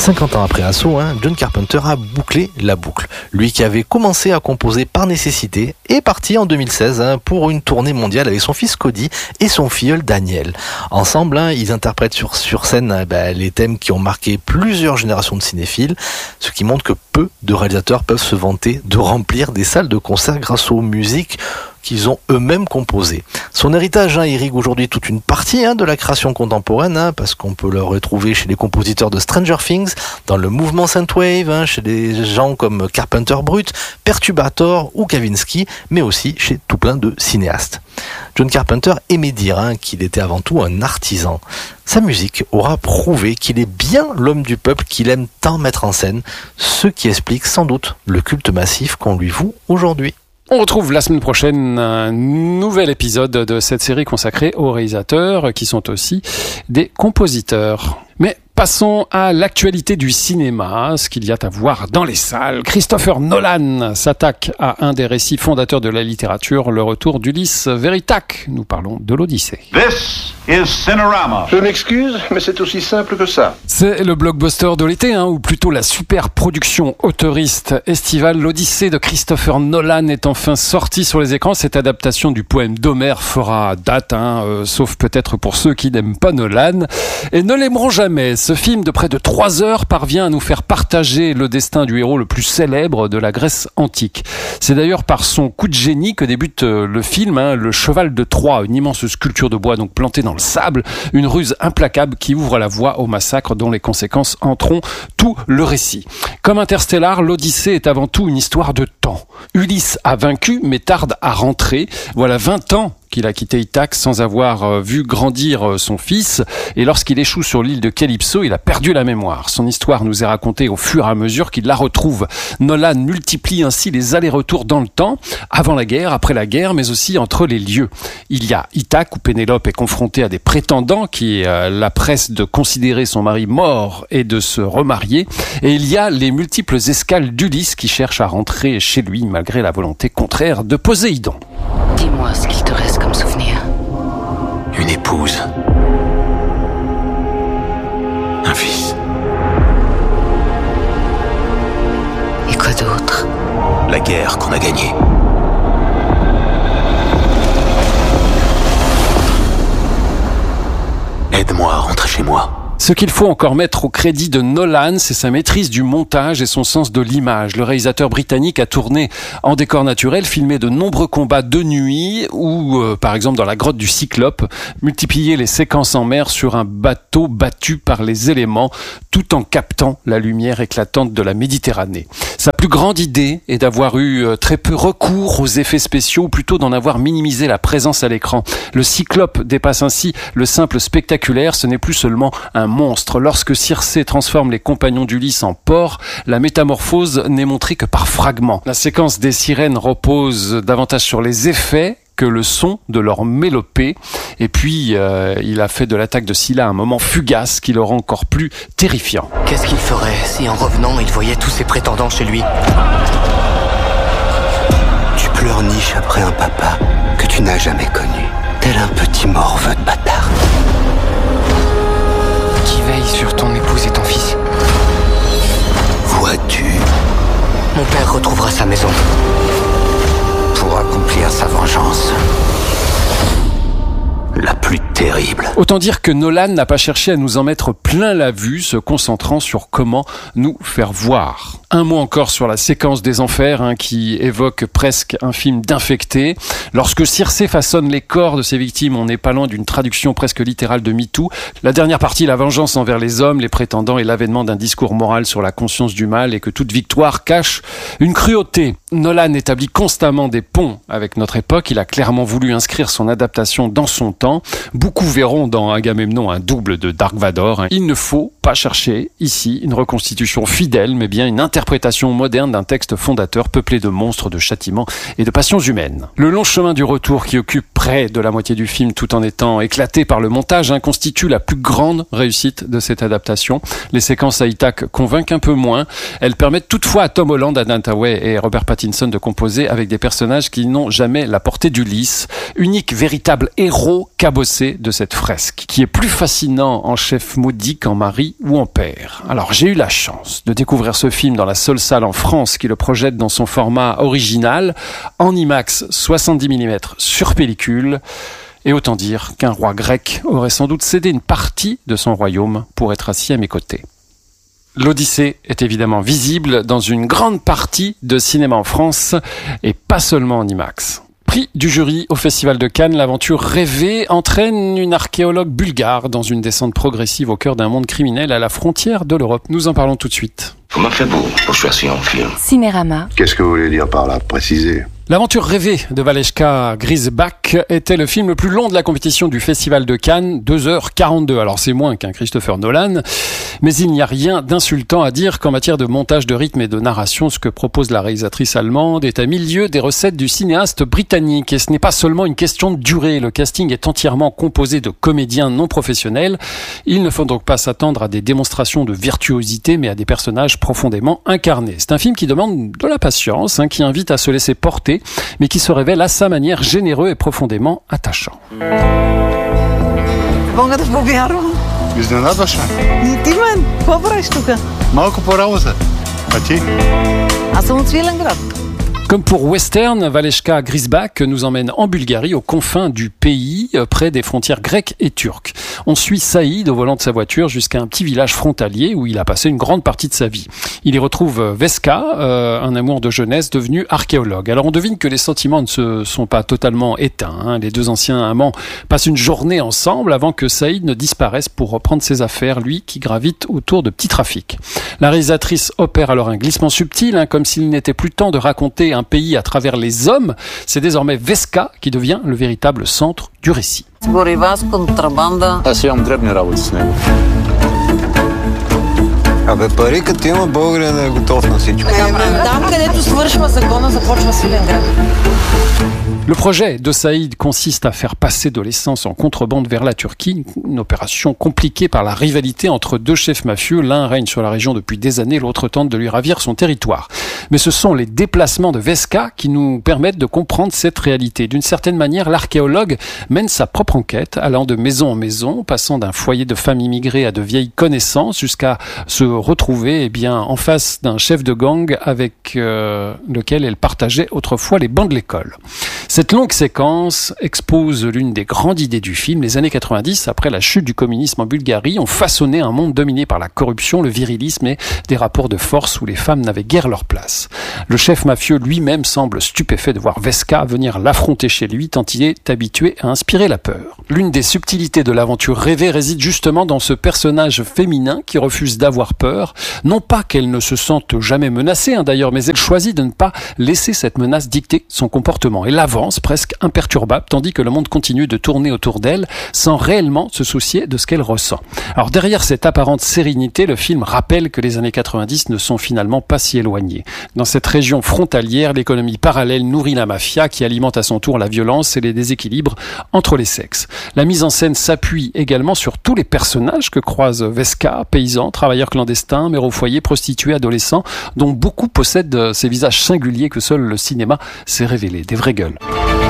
50 ans après Assaut, John Carpenter a bouclé la boucle. Lui qui avait commencé à composer par nécessité est parti en 2016 pour une tournée mondiale avec son fils Cody et son filleul Daniel. Ensemble, ils interprètent sur scène les thèmes qui ont marqué plusieurs générations de cinéphiles, ce qui montre que peu de réalisateurs peuvent se vanter de remplir des salles de concert grâce aux musiques qu'ils ont eux-mêmes composées. Son héritage irrigue aujourd'hui toute une partie de la création contemporaine, parce qu'on peut le retrouver chez les compositeurs de Stranger Things, dans le mouvement Synthwave, chez des gens comme Carpenter Brut, Perturbator ou Kavinsky, mais aussi chez tout plein de cinéastes. John Carpenter aimait dire qu'il était avant tout un artisan. Sa musique aura prouvé qu'il est bien l'homme du peuple qu'il aime tant mettre en scène, ce qui explique sans doute le culte massif qu'on lui voue aujourd'hui. On retrouve la semaine prochaine un nouvel épisode de cette série consacrée aux réalisateurs qui sont aussi des compositeurs. Mais passons à l'actualité du cinéma, ce qu'il y a à voir dans les salles. Christopher Nolan s'attaque à un des récits fondateurs de la littérature, le retour d'Ulysse Véritac. Nous parlons de l'Odyssée. This is Cinerama. Je m'excuse, mais c'est aussi simple que ça. C'est le blockbuster de l'été, ou plutôt la super production autoriste estivale. L'Odyssée de Christopher Nolan est enfin sortie sur les écrans. Cette adaptation du poème d'Homère fera date, sauf peut-être pour ceux qui n'aiment pas Nolan et ne l'aimeront jamais. Ce film de près de 3 heures parvient à nous faire partager le destin du héros le plus célèbre de la Grèce antique. C'est d'ailleurs par son coup de génie que débute le film, le cheval de Troie, une immense sculpture de bois donc plantée dans le sable, une ruse implacable qui ouvre la voie au massacre dont les conséquences hanteront tout le récit. Comme Interstellar, l'Odyssée est avant tout une histoire de temps. Ulysse a vaincu mais tarde à rentrer. Voilà 20 ans qu'il a quitté Ithaque sans avoir vu grandir son fils, et lorsqu'il échoue sur l'île de Calypso, il a perdu la mémoire. Son histoire nous est racontée au fur et à mesure qu'il la retrouve. Nolan multiplie ainsi les allers-retours dans le temps, avant la guerre, après la guerre, mais aussi entre les lieux. Il y a Ithaque où Pénélope est confrontée à des prétendants qui la pressent de considérer son mari mort et de se remarier, et il y a les multiples escales d'Ulysse qui cherche à rentrer chez lui malgré la volonté contraire de Poséidon. Dis-moi ce qu'il te reste comme souvenir. Une épouse. Un fils. Et quoi d'autre? La guerre qu'on a gagnée. Aide-moi à rentrer chez moi. Ce qu'il faut encore mettre au crédit de Nolan, c'est sa maîtrise du montage et son sens de l'image. Le réalisateur britannique a tourné en décor naturel, filmé de nombreux combats de nuit ou, par exemple, dans la grotte du Cyclope, multiplié les séquences en mer sur un bateau battu par les éléments, tout en captant la lumière éclatante de la Méditerranée. Sa plus grande idée est d'avoir eu très peu recours aux effets spéciaux, ou plutôt d'en avoir minimisé la présence à l'écran. Le Cyclope dépasse ainsi le simple spectaculaire, ce n'est plus seulement un monstre. Lorsque Circé transforme les compagnons d'Ulysse en porcs, la métamorphose n'est montrée que par fragments. La séquence des sirènes repose davantage sur les effets que le son de leur mélopée. Et puis, il a fait de l'attaque de Scylla un moment fugace qui le rend encore plus terrifiant. Qu'est-ce qu'il ferait si en revenant, il voyait tous ses prétendants chez lui? Tu pleurniches après un papa que tu n'as jamais connu, tel un petit morveux de bâtard. Qui veille sur ton épouse et ton fils? Vois-tu? Mon père retrouvera sa maison pour accomplir sa vengeance. La plus terrible. Autant dire que Nolan n'a pas cherché à nous en mettre plein la vue, se concentrant sur comment nous faire voir. Un mot encore sur la séquence des enfers, qui évoque presque un film d'infecté. Lorsque Circé façonne les corps de ses victimes, on n'est pas loin d'une traduction presque littérale de MeToo. La dernière partie, la vengeance envers les hommes, les prétendants et l'avènement d'un discours moral sur la conscience du mal et que toute victoire cache une cruauté. Nolan établit constamment des ponts avec notre époque. Il a clairement voulu inscrire son adaptation dans son temps. Beaucoup verront dans Agamemnon un double de Dark Vador. Il ne faut pas chercher ici une reconstitution fidèle, mais bien une interprétation moderne d'un texte fondateur peuplé de monstres, de châtiments et de passions humaines. Le long chemin du retour qui occupe près de la moitié du film tout en étant éclaté par le montage, constitue la plus grande réussite de cette adaptation. Les séquences à Ithac convainquent un peu moins. Elles permettent toutefois à Tom Holland, Anne Hathaway et Robert Pattinson de composer avec des personnages qui n'ont jamais la portée d'Ulysse, unique véritable héros cabossé de cette fresque, qui est plus fascinant en chef maudit qu'en mari ou en père. Alors j'ai eu la chance de découvrir ce film dans la seule salle en France qui le projette dans son format original, en IMAX 70 mm sur pellicule. Et autant dire qu'un roi grec aurait sans doute cédé une partie de son royaume pour être assis à mes côtés. L'Odyssée est évidemment visible dans une grande partie de cinéma en France et pas seulement en IMAX. Prix du jury au Festival de Cannes, l'aventure rêvée entraîne une archéologue bulgare dans une descente progressive au cœur d'un monde criminel à la frontière de l'Europe. Nous en parlons tout de suite. Comment fait beau pour choisir un film? Cinérama. Qu'est-ce que vous voulez dire par là? Précisez. L'aventure rêvée de Valeška Grisbach était le film le plus long de la compétition du Festival de Cannes, 2h42. Alors c'est moins qu'un Christopher Nolan, mais il n'y a rien d'insultant à dire qu'en matière de montage de rythme et de narration, ce que propose la réalisatrice allemande est à milieu des recettes du cinéaste britannique. Et ce n'est pas seulement une question de durée, le casting est entièrement composé de comédiens non professionnels. Il ne faut donc pas s'attendre à des démonstrations de virtuosité, mais à des personnages profondément incarnés. C'est un film qui demande de la patience, qui invite à se laisser porter, mais qui se révèle à sa manière généreux et profondément attachant. Comme pour Western, Valeška Grisbach nous emmène en Bulgarie, aux confins du pays, près des frontières grecques et turques. On suit Saïd au volant de sa voiture jusqu'à un petit village frontalier où il a passé une grande partie de sa vie. Il y retrouve Veska, un amour de jeunesse devenu archéologue. Alors on devine que les sentiments ne se sont pas totalement éteints. Les deux anciens amants passent une journée ensemble avant que Saïd ne disparaisse pour reprendre ses affaires, lui qui gravite autour de petits trafics. La réalisatrice opère alors un glissement subtil, comme s'il n'était plus temps de raconter un pays à travers les hommes. C'est désormais Veska qui devient le véritable centre du récit. Абе, пари като има, българин е готов на всичко. Там, където свършва закона, започва Свиленград. Le projet de Saïd consiste à faire passer de l'essence en contrebande vers la Turquie, une opération compliquée par la rivalité entre deux chefs mafieux. L'un règne sur la région depuis des années, l'autre tente de lui ravir son territoire. Mais ce sont les déplacements de Veska qui nous permettent de comprendre cette réalité. D'une certaine manière, l'archéologue mène sa propre enquête, allant de maison en maison, passant d'un foyer de femmes immigrées à de vieilles connaissances, jusqu'à se retrouver en face d'un chef de gang avec lequel elle partageait autrefois les bancs de l'école. Cette longue séquence expose l'une des grandes idées du film. Les années 90, après la chute du communisme en Bulgarie, ont façonné un monde dominé par la corruption, le virilisme et des rapports de force où les femmes n'avaient guère leur place. Le chef mafieux lui-même semble stupéfait de voir Veska venir l'affronter chez lui, tant il est habitué à inspirer la peur. L'une des subtilités de l'aventure rêvée réside justement dans ce personnage féminin qui refuse d'avoir peur. Non pas qu'elle ne se sente jamais menacée, d'ailleurs, mais elle choisit de ne pas laisser cette menace dicter son comportement. Elle avance presque imperturbable, tandis que le monde continue de tourner autour d'elle sans réellement se soucier de ce qu'elle ressent. Alors derrière cette apparente sérénité, le film rappelle que les années 90 ne sont finalement pas si éloignées. Dans cette région frontalière, l'économie parallèle nourrit la mafia qui alimente à son tour la violence et les déséquilibres entre les sexes. La mise en scène s'appuie également sur tous les personnages que croise Veska, paysans, travailleurs clandestins, mères au foyer, prostituées, adolescents, dont beaucoup possèdent ces visages singuliers que seul le cinéma sait révéler, des vraies gueules.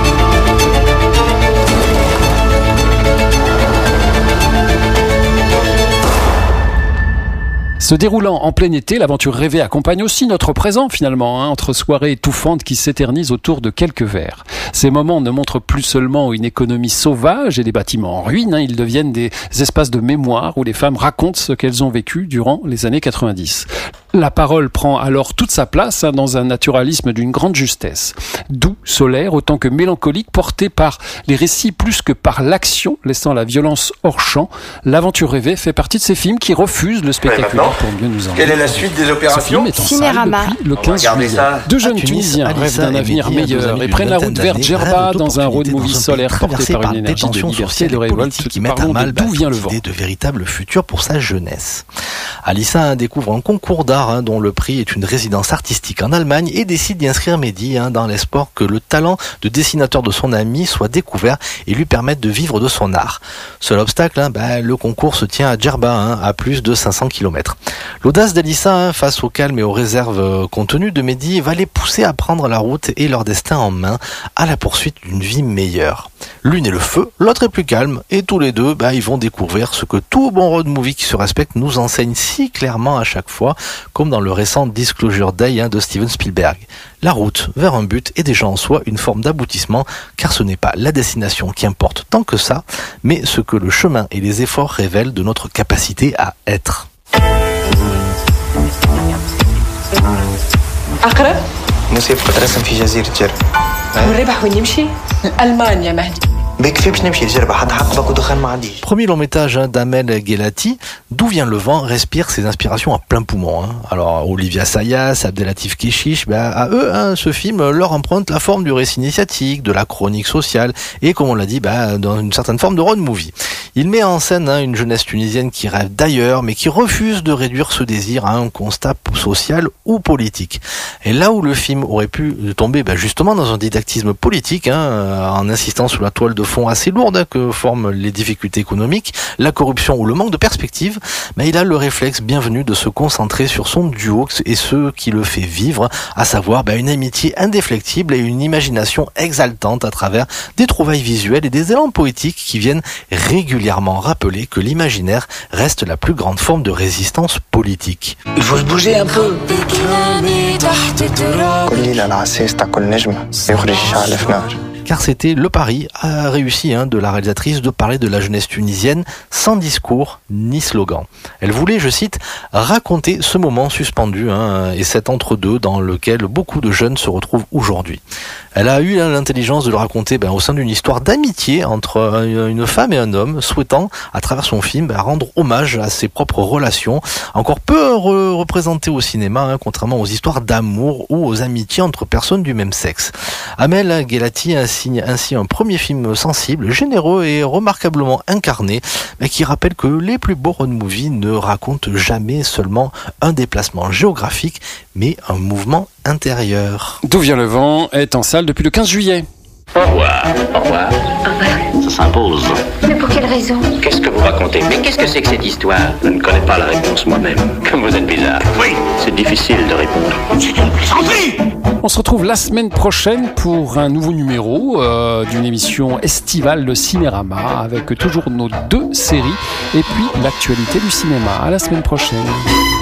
Se déroulant en plein été, l'aventure rêvée accompagne aussi notre présent finalement, entre soirées étouffantes qui s'éternisent autour de quelques verres. Ces moments ne montrent plus seulement une économie sauvage et des bâtiments en ruine, ils deviennent des espaces de mémoire où les femmes racontent ce qu'elles ont vécu durant les années 90. La parole prend alors toute sa place dans un naturalisme d'une grande justesse. Doux, solaire, autant que mélancolique, porté par les récits plus que par l'action, laissant la violence hors champ, l'aventure rêvée fait partie de ces films qui refusent le spectaculaire pour mieux nous emmener. Quelle est la suite des opérations? Ce film est en salle depuis le 15 juillet. Deux jeunes Tunisiens rêvent d'un avenir meilleur et prennent la route vers Djerba dans un road movie solaire porté par une énergie de liberté et de révolte. Qui mettent à mal d'où vient le vent. de véritable futur pour sa jeunesse. Alissa découvre un concours d'art d'art dont le prix est une résidence artistique en Allemagne et décide d'y inscrire Mehdi dans l'espoir que le talent de dessinateur de son ami soit découvert et lui permette de vivre de son art. Seul obstacle, le concours se tient à Djerba, à plus de 500 km. L'audace d'Alissa, face au calme et aux réserves contenues de Mehdi, va les pousser à prendre la route et leur destin en main à la poursuite d'une vie meilleure. L'une est le feu, l'autre est plus calme, et tous les deux, ils vont découvrir ce que tout bon road movie qui se respecte nous enseigne si clairement à chaque fois, comme dans le récent Disclosure Day de Steven Spielberg. La route vers un but est déjà en soi une forme d'aboutissement, car ce n'est pas la destination qui importe tant que ça, mais ce que le chemin et les efforts révèlent de notre capacité à être. أقرب نسيب قد رسم في جزيرة جرب والربح وين يمشي؟ ألمانيا مهدي بكفي باش نمشي لجربة حد حقبك ودخان ما عنديش. Premier long métrage d'Amel Guelati, D'où vient le vent respire ses inspirations à plein poumon. Alors Olivia Sayas, Abdelatif Kechiche, à eux, ce film leur emprunte la forme du récit initiatique, de la chronique sociale et, comme on l'a dit, dans une certaine forme de road movie. Il met en scène une jeunesse tunisienne qui rêve d'ailleurs, mais qui refuse de réduire ce désir à un constat social ou politique. Et là où le film aurait pu tomber justement dans un didactisme politique, en insistant sur la toile de fond assez lourde que forment les difficultés économiques, la corruption ou le manque de perspective, il a le réflexe bienvenu de se concentrer sur son duo et ce qui le fait vivre, à savoir une amitié indéflectible et une imagination exaltante à travers des trouvailles visuelles et des élans poétiques qui viennent régulièrement rappeler que l'imaginaire reste la plus grande forme de résistance politique. Il faut se bouger un peu. Car c'était le pari réussi de la réalisatrice de parler de la jeunesse tunisienne sans discours ni slogan. Elle voulait, je cite, raconter ce moment suspendu et cet entre-deux dans lequel beaucoup de jeunes se retrouvent aujourd'hui. Elle a eu l'intelligence de le raconter au sein d'une histoire d'amitié entre une femme et un homme, souhaitant, à travers son film, rendre hommage à ses propres relations, encore peu représentées au cinéma, contrairement aux histoires d'amour ou aux amitiés entre personnes du même sexe. Amel Guelati signe ainsi un premier film sensible, généreux et remarquablement incarné, qui rappelle que les plus beaux road movies ne racontent jamais seulement un déplacement géographique, mais un mouvement intérieur. D'où vient le vent est en salle depuis le 15 juillet. Au revoir. Au revoir. Ça s'impose. Mais pour quelle raison? Qu'est-ce que vous racontez? Mais qu'est-ce que c'est que cette histoire? Je ne connais pas la réponse moi-même. Comme vous êtes bizarre. Oui, c'est difficile de répondre. C'est une plaisanterie! On se retrouve la semaine prochaine pour un nouveau numéro d'une émission estivale de Cinérama avec toujours nos 2 séries et puis l'actualité du cinéma. À la semaine prochaine.